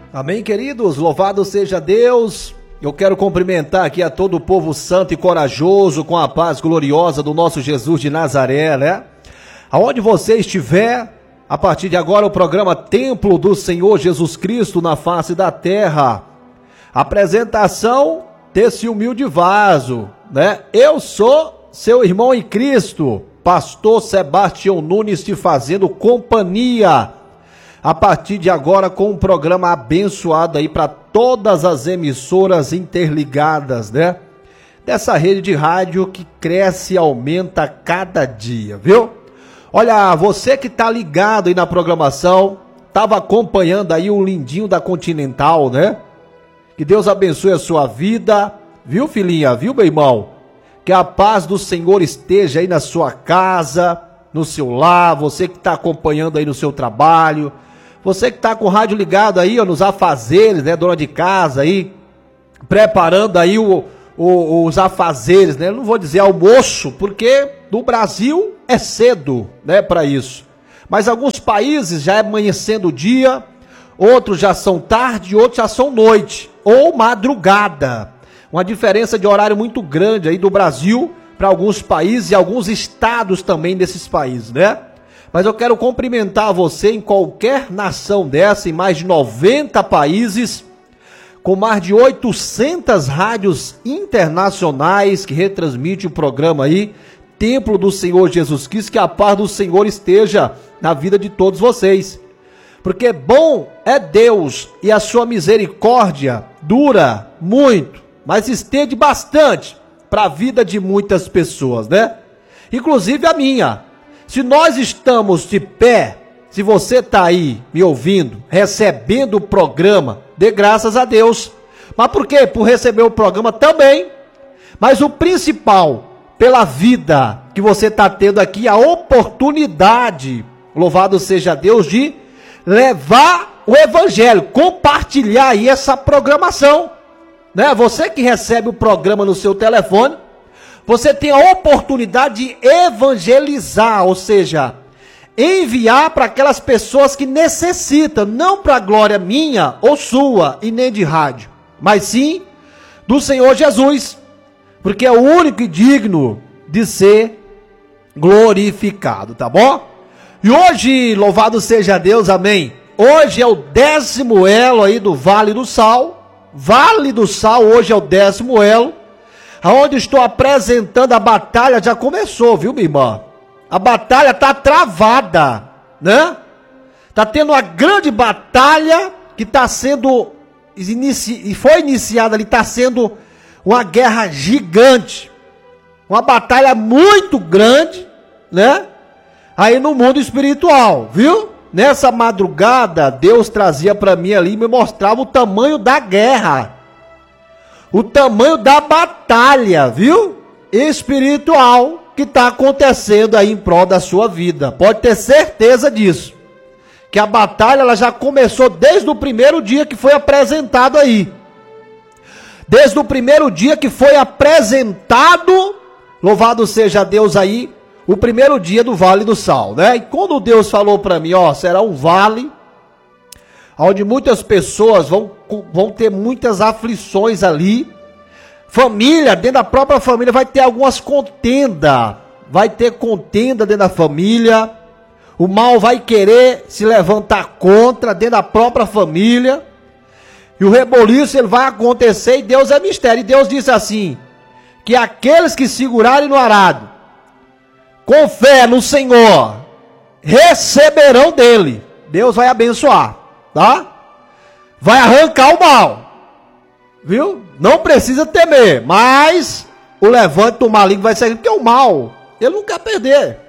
Amém, queridos? Louvado seja Deus. Eu quero cumprimentar aqui a todo o povo santo e corajoso com a paz gloriosa do nosso Jesus de Nazaré, né? Aonde você estiver, a partir de agora o programa Templo do Senhor Jesus Cristo na face da terra. Apresentação desse humilde vaso, né? Eu sou seu irmão em Cristo, pastor Sebastião Nunes, te fazendo companhia a partir de agora com um programa abençoado aí para todas as emissoras interligadas, né? Dessa rede de rádio que cresce e aumenta a cada dia, viu? Olha, você que tá ligado aí na programação, tava acompanhando aí o lindinho da Continental, né? Que Deus abençoe a sua vida, viu, filhinha? Viu, meu irmão? Que a paz do Senhor esteja aí na sua casa, no seu lar, você que tá acompanhando aí no seu trabalho, você que tá com o rádio ligado aí, ó, nos afazeres, né, dona de casa aí, preparando aí os afazeres, né? Eu não vou dizer almoço, porque no Brasil é cedo, né, para isso. Mas alguns países já é amanhecendo o dia, outros já são tarde, outros já são noite ou madrugada. Uma diferença de horário muito grande aí do Brasil para alguns países e alguns estados também desses países, né? Mas eu quero cumprimentar você em qualquer nação dessa, em mais de 90 países, com mais de 800 rádios internacionais que retransmitem o programa aí, Templo do Senhor Jesus Cristo, que a paz do Senhor esteja na vida de todos vocês. Porque bom é Deus e a sua misericórdia dura muito, mas estende bastante para a vida de muitas pessoas, né? Inclusive a minha. Se nós estamos de pé, se você está aí me ouvindo, recebendo o programa, dê graças a Deus. Mas por quê? Por receber o programa também. Mas o principal, pela vida que você está tendo aqui, a oportunidade, louvado seja Deus, de levar o evangelho, compartilhar aí essa programação, né? Você que recebe o programa no seu telefone, você tem a oportunidade de evangelizar, ou seja, enviar para aquelas pessoas que necessitam, não para a glória minha ou sua e nem de rádio, mas sim do Senhor Jesus, porque é o único e digno de ser glorificado, tá bom? E hoje, louvado seja Deus, amém. Hoje é o 10º elo aí do Vale do Sal. Vale do Sal, hoje é o 10º elo. Aonde estou apresentando a batalha, já começou, viu, minha irmã? A batalha tá travada, né? Tá tendo uma grande batalha que tá sendo, foi iniciada ali, tá sendo uma guerra gigante. Uma batalha muito grande, né? Aí no mundo espiritual, viu? Nessa madrugada, Deus trazia para mim ali e me mostrava o tamanho da guerra. O tamanho da batalha, viu? Espiritual que está acontecendo aí em prol da sua vida. Pode ter certeza disso. Que a batalha ela já começou desde o primeiro dia que foi apresentado aí. Desde o primeiro dia que foi apresentado, louvado seja Deus aí, o primeiro dia do Vale do Sal, né? E quando Deus falou para mim, ó, será um vale onde muitas pessoas vão ter muitas aflições ali. Família, dentro da própria família, vai ter algumas contendas. Vai ter contenda dentro da família. O mal vai querer se levantar contra dentro da própria família. E o reboliço ele vai acontecer e Deus é mistério. E Deus disse assim, que aqueles que segurarem no arado, com fé no Senhor, receberão dele. Deus vai abençoar. Tá? Vai arrancar o mal, viu? Não precisa temer, mas o levante do maligno vai sair, porque o mal, ele não quer perder.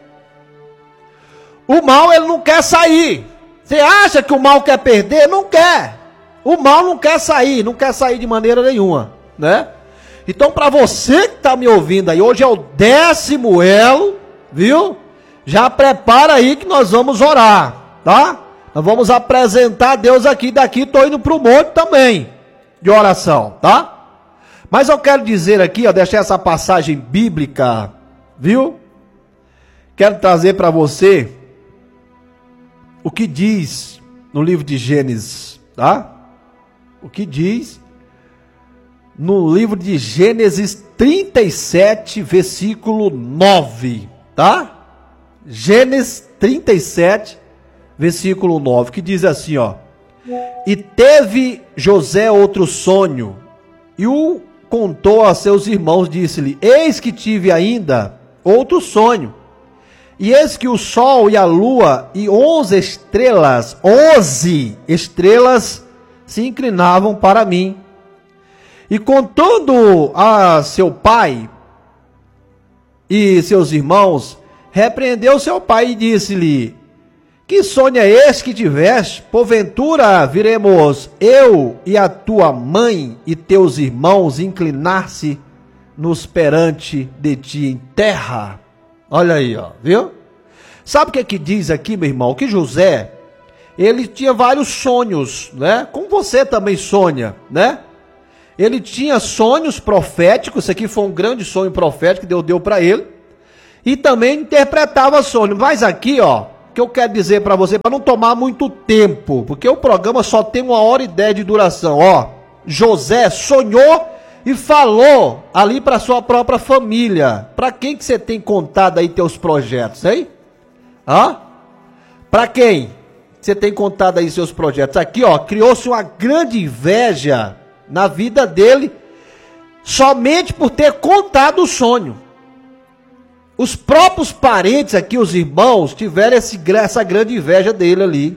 O mal, ele não quer sair. Você acha que o mal quer perder? Não quer. O mal não quer sair de maneira nenhuma, né? Então, para você que está me ouvindo aí, hoje é o 10º elo, viu? Já prepara aí que nós vamos orar, tá? Nós vamos apresentar a Deus aqui, daqui estou indo para o monte também, de oração, tá? Mas eu quero dizer aqui, ó, deixar essa passagem bíblica, viu? Quero trazer para você o que diz no livro de Gênesis, tá? o que diz no livro de Gênesis 37, versículo 9, tá? Gênesis 37, versículo 9, que diz assim, ó: E teve José outro sonho, e o contou a seus irmãos, disse-lhe: Eis que tive ainda outro sonho, e eis que o sol e a lua e 11 estrelas se inclinavam para mim. E contando a seu pai e seus irmãos, repreendeu seu pai e disse-lhe: Que sonho é este que tiveste? Porventura viremos eu e a tua mãe e teus irmãos inclinar-se-nos perante de ti em terra? Olha aí, ó, viu? Sabe o que é que diz aqui, meu irmão? Que José, ele tinha vários sonhos, né? Como você também sonha, né? Ele tinha sonhos proféticos. Isso aqui foi um grande sonho profético que Deus deu para ele. E também interpretava sonhos. Mas aqui, ó, que eu quero dizer para você, para não tomar muito tempo, porque o programa só tem 1h10 de duração, ó. José sonhou e falou ali para sua própria família. Para quem que você tem contado aí teus projetos, hein? Hã? Para quem você tem contado aí seus projetos? Aqui, ó, criou-se uma grande inveja na vida dele, somente por ter contado o sonho. Os próprios parentes aqui, os irmãos, tiveram essa grande inveja dele ali.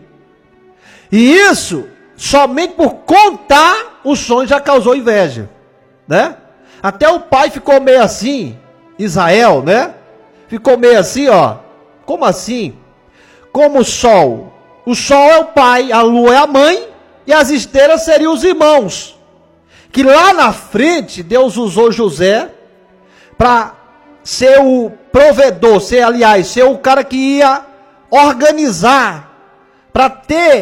E isso, somente por contar o sonho, já causou inveja, né? Até o pai ficou meio assim, Israel, né? Ficou meio assim, ó. Como assim? Como o sol é o pai, a lua é a mãe, e as estrelas seriam os irmãos. Que lá na frente, Deus usou José para ser o provedor, ser o cara que ia organizar, para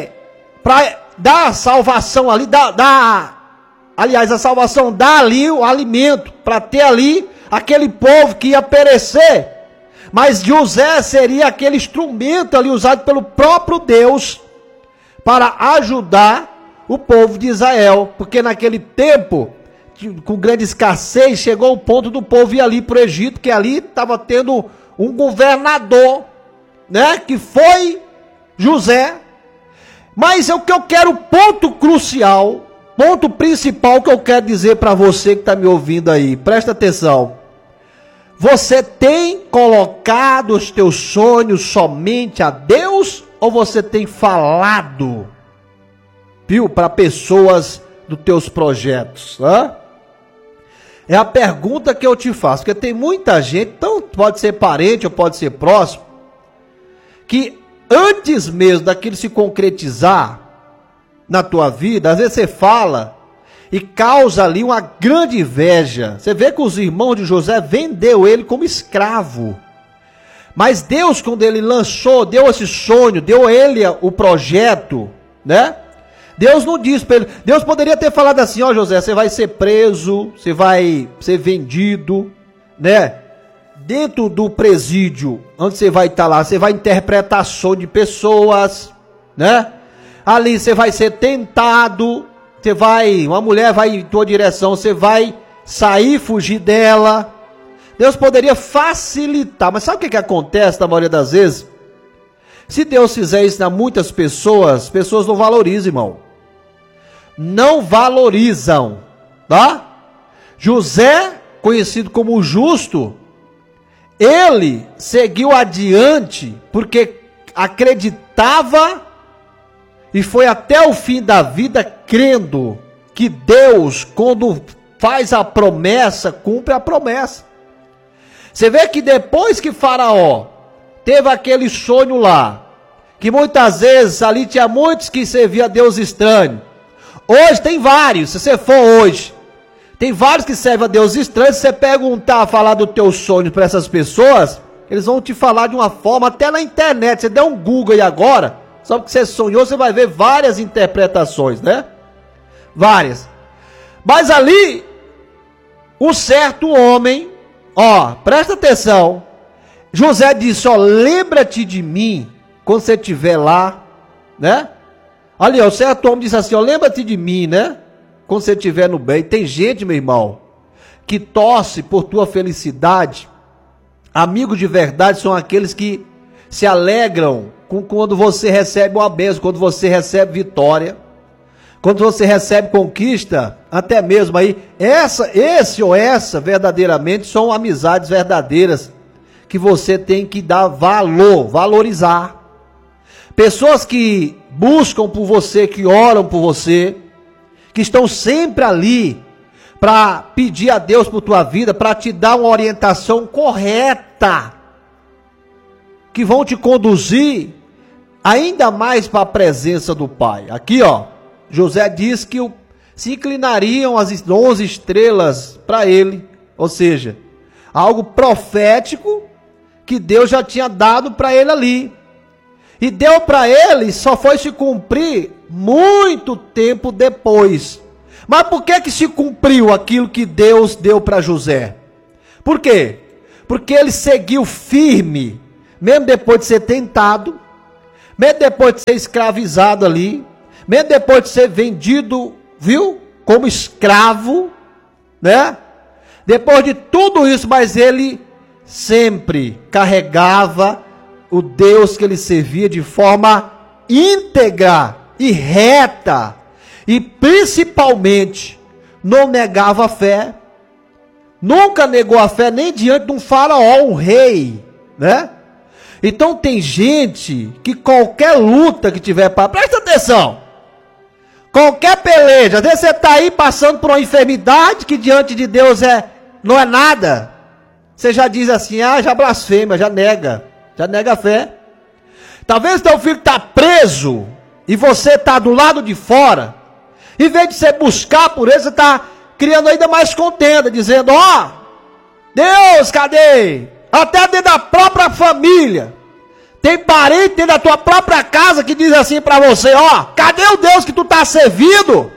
dar a salvação ali, aliás, a salvação dá ali o alimento, para ter ali aquele povo que ia perecer. Mas José seria aquele instrumento ali usado pelo próprio Deus para ajudar o povo de Israel, porque naquele tempo, com grande escassez, chegou o ponto do povo ir ali para o Egito, que ali estava tendo um governador, né, que foi José. Mas o que eu quero, ponto crucial, ponto principal que eu quero dizer para você que está me ouvindo aí, presta atenção. Você tem colocado os teus sonhos somente a Deus, ou você tem falado, viu, para pessoas dos teus projetos? Né? É a pergunta que eu te faço, porque tem muita gente, então pode ser parente ou pode ser próximo, que antes mesmo daquilo se concretizar na tua vida, às vezes você fala e causa ali uma grande inveja. Você vê que os irmãos de José vendeu ele como escravo. Mas Deus, quando ele lançou, deu esse sonho, deu a ele o projeto, né? Deus não disse para ele, Deus poderia ter falado assim: ó, José, você vai ser preso, você vai ser vendido, né? Dentro do presídio, onde você vai estar lá, você vai interpretar sonho de pessoas, né? Ali você vai ser tentado, uma mulher vai em tua direção, você vai sair, fugir dela. Deus poderia facilitar, mas sabe o que acontece na maioria das vezes? Se Deus fizer isso a muitas pessoas, as pessoas não valorizam, irmão. Não valorizam, tá? José, conhecido como o justo, ele seguiu adiante porque acreditava e foi até o fim da vida crendo que Deus, quando faz a promessa, cumpre a promessa. Você vê que depois que Faraó teve aquele sonho lá, que muitas vezes ali tinha muitos que serviam a Deus estranho. Hoje tem vários, se você for hoje, tem vários que servem a Deus estranho. Se você perguntar, falar do teu sonho para essas pessoas, eles vão te falar de uma forma, até na internet, você der um Google aí agora, só porque você sonhou, você vai ver várias interpretações, né? Várias. Mas ali, um certo homem, ó, presta atenção, José disse, ó, lembra-te de mim, quando você estiver lá, né? Ali, ó, o certo homem disse assim, ó, lembra-te de mim, né? quando você estiver no bem. Tem gente, meu irmão, que torce por tua felicidade. Amigos de verdade são aqueles que se alegram quando você recebe uma bênção, quando você recebe vitória, quando você recebe conquista, até mesmo aí, esse ou essa verdadeiramente são amizades verdadeiras que você tem que dar valor, valorizar. Pessoas que buscam por você, que oram por você, que estão sempre ali para pedir a Deus por tua vida, para te dar uma orientação correta, que vão te conduzir ainda mais para a presença do Pai. Aqui, ó, José diz que se inclinariam as 11 estrelas para ele, ou seja, algo profético que Deus já tinha dado para ele ali. E deu para ele, só foi se cumprir muito tempo depois. Mas por que se cumpriu aquilo que Deus deu para José? Por quê? Porque ele seguiu firme, mesmo depois de ser tentado, mesmo depois de ser escravizado ali, mesmo depois de ser vendido, viu? Como escravo, né? Depois de tudo isso, mas ele sempre carregava o Deus que ele servia de forma íntegra e reta. E principalmente, não negava a fé. Nunca negou a fé nem diante de um faraó, um rei, né? Então tem gente que qualquer luta que tiver para... Presta atenção! Qualquer peleja, às vezes você está aí passando por uma enfermidade que diante de Deus não é nada. Você já diz assim, já blasfema, já nega a fé. Talvez teu filho está preso e você está do lado de fora. Em vez de você buscar por ele, você está criando ainda mais contenda, dizendo, Deus, cadê? Até dentro da própria família. Tem parente dentro da tua própria casa que diz assim para você, cadê o Deus que tu está servindo?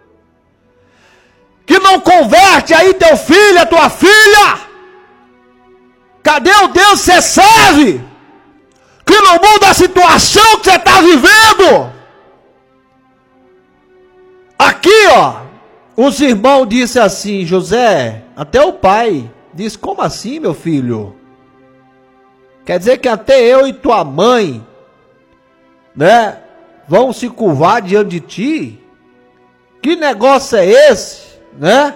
Que não converte aí teu filho, a tua filha? Cadê o Deus que você serve? Que não muda a situação que você está vivendo? Aqui, os irmãos disseram assim, José, até o pai, disse, como assim, meu filho? Quer dizer que até eu e tua mãe, né, vão se curvar diante de ti? Que negócio é esse, né?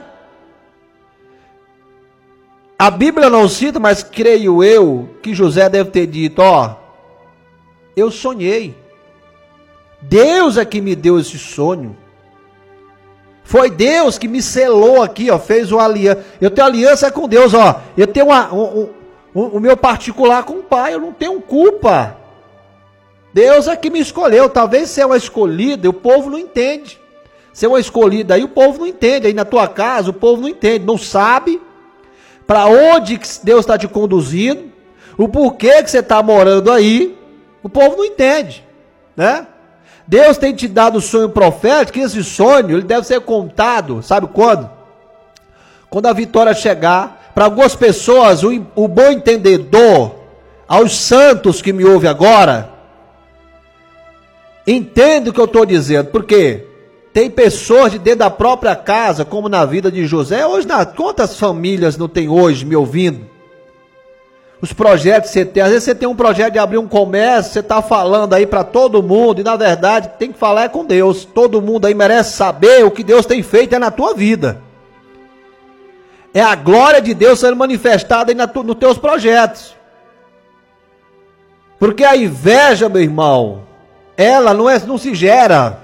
A Bíblia não cita, mas creio eu que José deve ter dito, eu sonhei. Deus é que me deu esse sonho. Foi Deus que me selou aqui, fez uma aliança. Eu tenho aliança com Deus, eu tenho o meu particular com o Pai, eu não tenho culpa. Deus é que me escolheu. Talvez se é uma escolhida, o povo não entende. Se é uma escolhida aí, o povo não entende. Aí na tua casa, o povo não entende, não sabe para onde que Deus está te conduzindo, o porquê que você está morando aí, o povo não entende, né? Deus tem te dado o sonho profético, e esse sonho, ele deve ser contado, sabe quando? Quando a vitória chegar. Para algumas pessoas, o bom entendedor, aos santos que me ouvem agora, entende o que eu estou dizendo, porque tem pessoas de dentro da própria casa, como na vida de José. Hoje, quantas famílias não tem hoje me ouvindo? Os projetos que você tem, às vezes você tem um projeto de abrir um comércio, você está falando aí para todo mundo, e na verdade tem que falar com Deus. Todo mundo aí merece saber o que Deus tem feito na tua vida. É a glória de Deus sendo manifestada aí nos teus projetos. Porque a inveja, meu irmão, ela não se gera.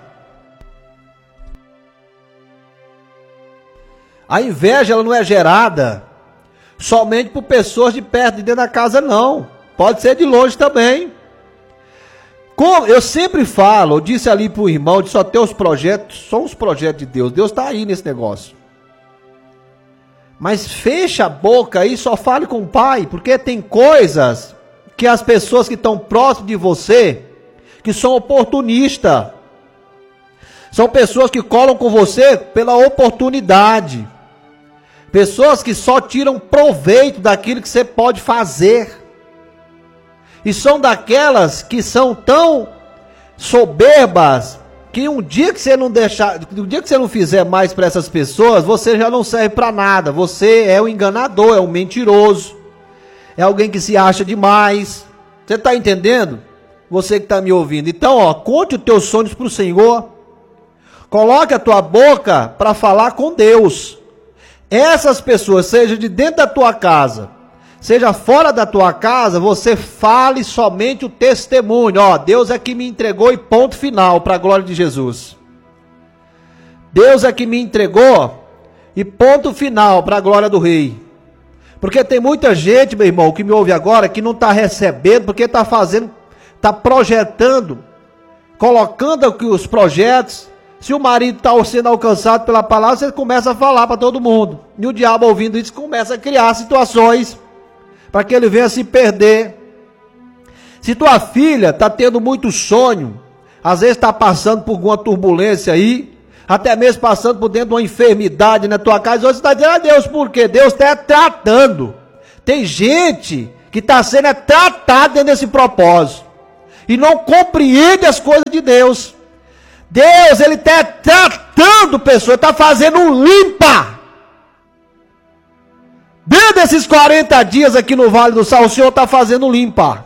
A inveja, ela não é gerada somente por pessoas de perto, de dentro da casa, não. Pode ser de longe também. Como eu sempre falo, eu disse ali para o irmão, de só ter os projetos, são os projetos de Deus. Deus está aí nesse negócio. Mas fecha a boca aí, só fale com o Pai, porque tem coisas que as pessoas que estão próximas de você, que são oportunistas, são pessoas que colam com você pela oportunidade, pessoas que só tiram proveito daquilo que você pode fazer, e são daquelas que são tão soberbas, que um dia que você não deixar, um dia que você não fizer mais para essas pessoas, você já não serve para nada. Você é um enganador, é um mentiroso, é alguém que se acha demais. Você está entendendo? Você que está me ouvindo. Então, ó, conte os teus sonhos para o Senhor. Coloque a tua boca para falar com Deus. Essas pessoas, seja de dentro da tua casa, seja fora da tua casa, você fale somente o testemunho. Ó, Deus é que me entregou e ponto final, para a glória de Jesus. Deus é que me entregou e ponto final, para a glória do Rei. Porque tem muita gente, meu irmão, que me ouve agora, que não está recebendo, porque está fazendo, está projetando, colocando aqui os projetos. Se o marido está sendo alcançado pela palavra, você começa a falar para todo mundo. E o diabo ouvindo isso começa a criar situações para que ele venha se perder. Se tua filha está tendo muito sonho, às vezes está passando por alguma turbulência aí, até mesmo passando por dentro de uma enfermidade na tua casa, você está dizendo a Deus, por quê? Deus está tratando. Tem gente que está sendo tratada dentro desse propósito e não compreende as coisas de Deus. Deus, ele está tratando pessoas, está fazendo um limpa. Dentro desses 40 dias aqui no Vale do Sal, o Senhor está fazendo limpa.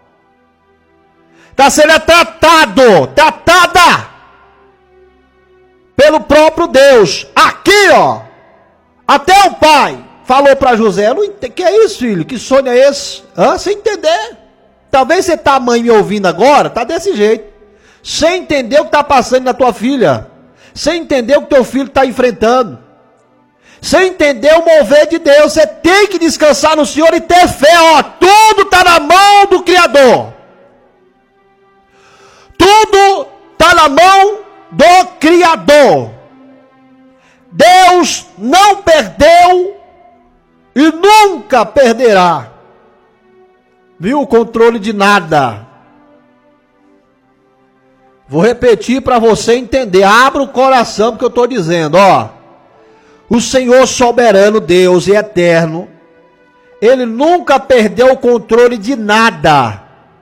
Está sendo tratada pelo próprio Deus. Aqui, ó, até o pai falou para José, não entendo, que é isso, filho? Que sonho é esse? Sem entender. Talvez você tá, mãe, me ouvindo agora, tá desse jeito. Sem entender o que está passando na tua filha, sem entender o que teu filho está enfrentando, sem entender o mover de Deus. Você tem que descansar no Senhor e ter fé, ó, tudo está na mão do Criador, tudo está na mão do Criador. Deus não perdeu e nunca perderá, viu, o controle de nada. Vou repetir para você entender. Abra o coração porque eu estou dizendo, ó. O Senhor soberano, Deus e eterno, Ele nunca perdeu o controle de nada.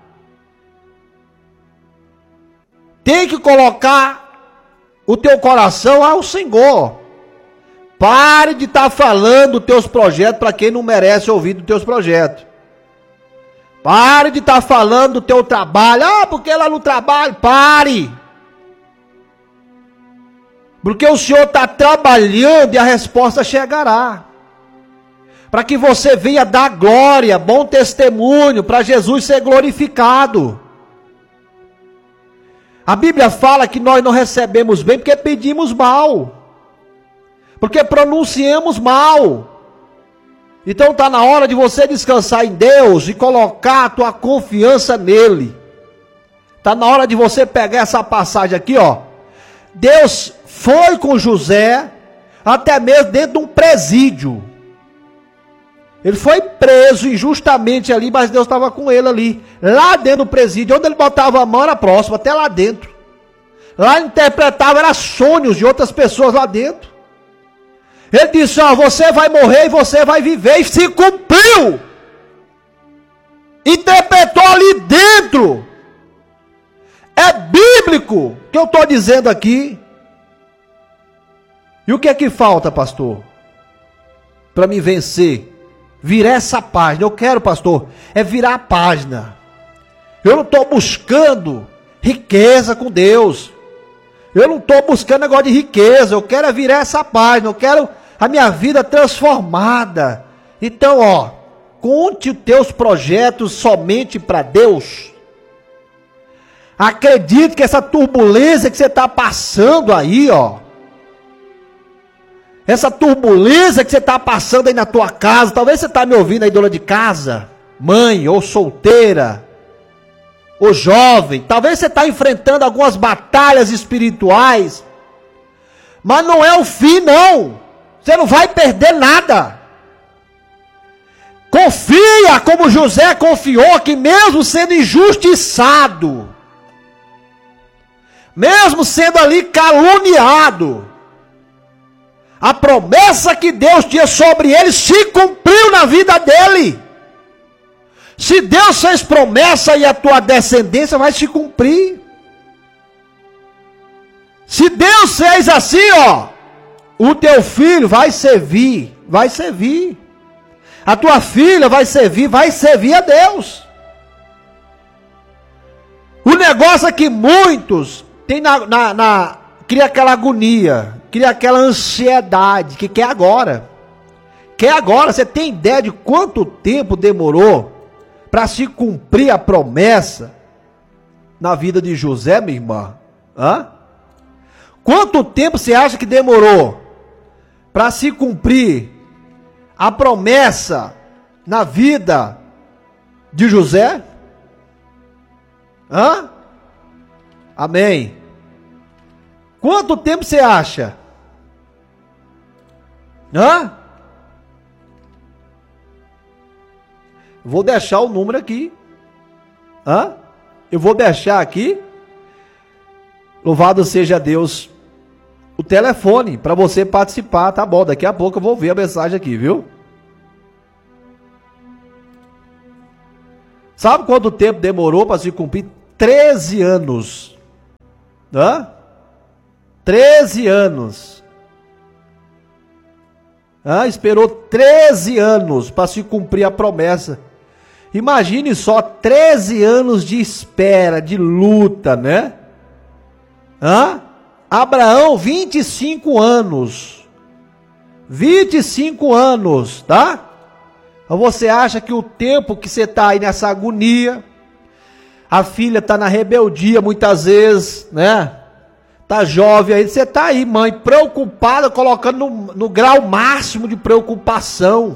Tem que colocar o teu coração ao Senhor. Pare de estar falando dos teus projetos para quem não merece ouvir dos teus projetos. Pare de estar falando do teu trabalho. Porque lá no trabalho, pare. Porque o Senhor está trabalhando e a resposta chegará. Para que você venha dar glória, bom testemunho, para Jesus ser glorificado. A Bíblia fala que nós não recebemos bem porque pedimos mal. Porque pronunciamos mal. Então está na hora de você descansar em Deus e colocar a tua confiança nele. Está na hora de você pegar essa passagem aqui, ó. Deus foi com José, até mesmo dentro de um presídio. Ele foi preso injustamente ali, mas Deus estava com ele ali. Lá dentro do presídio, onde ele botava a mão era próximo, até lá dentro. Lá interpretava, era sonhos de outras pessoas lá dentro. Ele disse, ó, você vai morrer e você vai viver. E se cumpriu. Interpretou ali dentro. É bíblico que eu estou dizendo aqui. E o que é que falta, pastor? Para me vencer. Virar essa página. Eu quero, pastor, é virar a página. Eu não estou buscando riqueza com Deus. Eu não estou buscando negócio de riqueza. Eu quero é virar essa página. Eu quero a minha vida transformada. Então, ó, conte os teus projetos somente para Deus. Acredite que essa turbulência que você está passando aí, ó, essa turbulência que você está passando aí na tua casa, talvez você está me ouvindo aí, dona de casa, mãe, ou solteira, ou jovem, talvez você está enfrentando algumas batalhas espirituais, mas não é o fim, não. Você não vai perder nada. Confia como José confiou, que mesmo sendo injustiçado, mesmo sendo ali caluniado, a promessa que Deus tinha sobre ele se cumpriu na vida dele. Se Deus fez promessa e a tua descendência vai se cumprir. Se Deus fez assim, ó, o teu filho vai servir. A tua filha vai servir a Deus. O negócio é que muitos tem cria aquela agonia, cria aquela ansiedade, que quer agora. Você tem ideia de quanto tempo demorou para se cumprir a promessa na vida de José, minha irmã? Quanto tempo você acha que demorou para se cumprir a promessa na vida de José? Amém. Quanto tempo você acha? Vou deixar o número aqui. Eu vou deixar aqui. Louvado seja Deus. O telefone para você participar, tá bom? Daqui a pouco eu vou ver a mensagem aqui, viu? Sabe quanto tempo demorou para se cumprir? 13 anos. 13 anos. Esperou 13 anos para se cumprir a promessa. Imagine só, 13 anos de espera, de luta, né? Abraão, 25 anos. 25 anos, tá? Você acha que o tempo que você está aí nessa agonia, a filha está na rebeldia muitas vezes, né? Tá jovem aí, você está aí, mãe, preocupada, colocando no grau máximo de preocupação.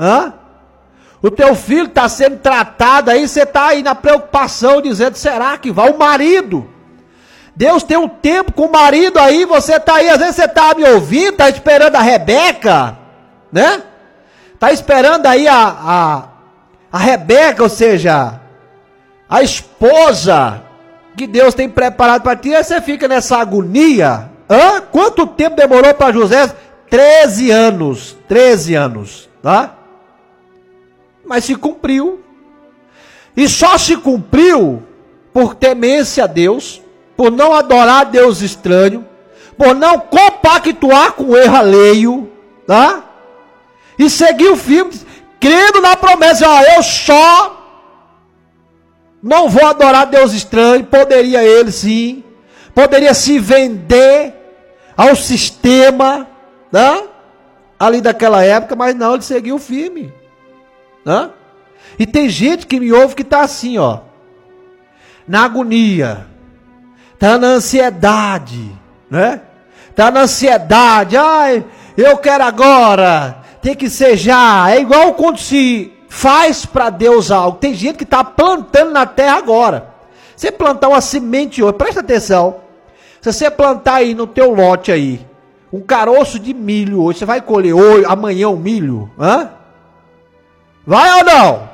O teu filho está sendo tratado aí, você está aí na preocupação, dizendo, será que vai? O marido, Deus tem um tempo com o marido aí, você está aí, às vezes você está me ouvindo, está esperando a Rebeca, né? Está esperando aí a Rebeca, ou seja, a esposa que Deus tem preparado para ti, aí você fica nessa agonia. Quanto tempo demorou para José? 13 anos, tá? Mas se cumpriu. E só se cumpriu por temência a Deus, por não adorar Deus estranho, por não compactuar com o erro alheio, tá? E seguiu firme, crendo na promessa, eu só não vou adorar Deus estranho. Poderia ele sim, poderia se vender ao sistema, né? Ali daquela época, mas não, ele seguiu firme, né? E tem gente que me ouve que está assim, ó, na agonia, está na ansiedade, né? Está na ansiedade, eu quero agora, tem que ser já. É igual quando se faz para Deus algo. Tem gente que está plantando na terra agora. Você plantar uma semente hoje, presta atenção. Se você plantar aí no teu lote aí, um caroço de milho hoje, você vai colher hoje, amanhã o milho? Vai ou não?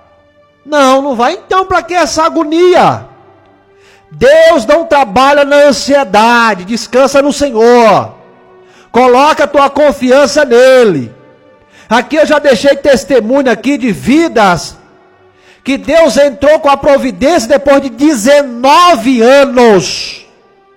Não vai. Então para que essa agonia? Deus não trabalha na ansiedade. Descansa no Senhor. Coloca a tua confiança nele. Aqui eu já deixei testemunho aqui de vidas que Deus entrou com a providência depois de 19 anos.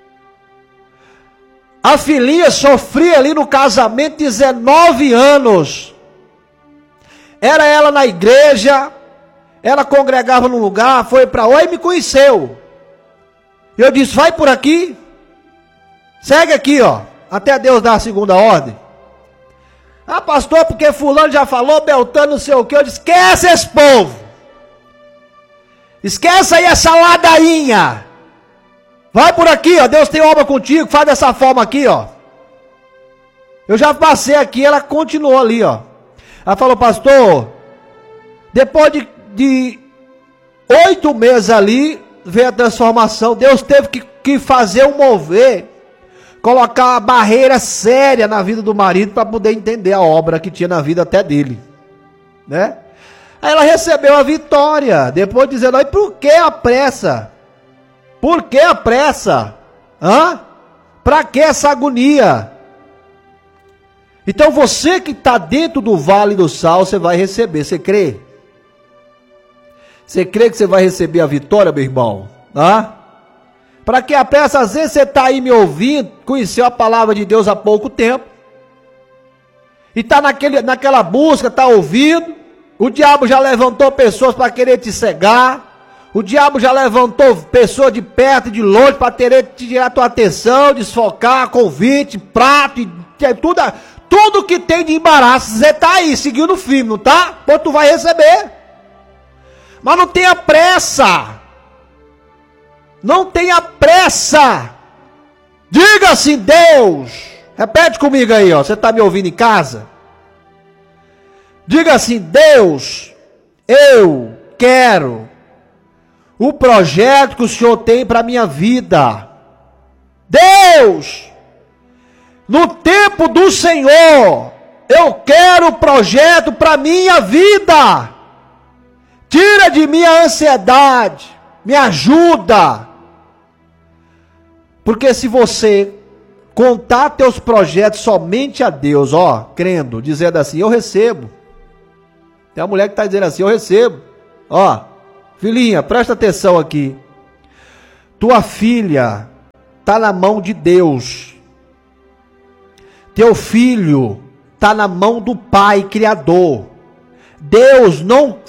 A filhinha sofria ali no casamento 19 anos. Era ela na igreja, ela congregava num lugar, foi para lá e me conheceu. Eu disse, vai por aqui, segue aqui, ó, até Deus dar a segunda ordem. Pastor, porque fulano já falou, Beltrano não sei o que. Eu disse, esquece esse povo. Esquece aí essa ladainha. Vai por aqui, ó, Deus tem obra contigo, faz dessa forma aqui, ó. Eu já passei aqui, ela continuou ali, ó. Ela falou, pastor, depois de 8 meses ali, veio a transformação. Deus teve que fazer um mover, colocar uma barreira séria na vida do marido para poder entender a obra que tinha na vida até dele, né? Aí ela recebeu a vitória, depois dizendo, por que a pressa? Por que a pressa? Para que essa agonia? Então você que está dentro do vale do sal, você vai receber, você crê? Você crê que você vai receber a vitória, meu irmão? Para que a pressa, às vezes você está aí me ouvindo, conheceu a palavra de Deus há pouco tempo, e está naquela busca, está ouvindo, o diabo já levantou pessoas para querer te cegar, o diabo já levantou pessoas de perto e de longe para querer te tirar a tua atenção, desfocar, convite, prato, e tudo que tem de embaraço, você está aí, seguindo o firme, não tá? Pô, tu vai receber. Mas não tenha pressa. Não tenha pressa. Diga assim, Deus. Repete comigo aí, ó. Você está me ouvindo em casa? Diga assim, Deus, eu quero o projeto que o Senhor tem para minha vida. Deus, no tempo do Senhor, eu quero o projeto para minha vida. Tira de mim a ansiedade, me ajuda. Porque se você contar teus projetos somente a Deus, ó, crendo, dizendo assim, eu recebo. Tem uma mulher que está dizendo assim, eu recebo. Ó, filhinha, presta atenção aqui. Tua filha está na mão de Deus. Teu filho está na mão do Pai Criador. Deus não